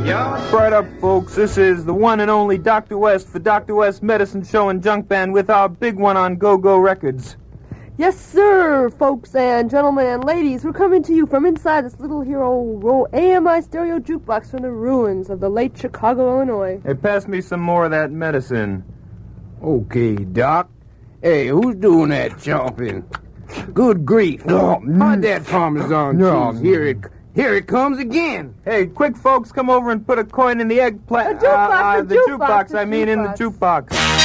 Right up, folks. This is the one and only Dr. West for Dr. West Medicine Show and Junk Band with our big one on Go-Go Records. Yes, sir, folks and gentlemen and ladies. We're coming to you from inside this little hero AMI stereo jukebox from the ruins of the late Chicago, Illinois. Hey, pass me some more of that medicine. Okay, Doc. Hey, who's doing that chomping? Good grief. Hide that Parmesan cheese. Here it comes again. Hey, quick, folks, come over and put a coin in the eggplant. The jukebox, in the jukebox.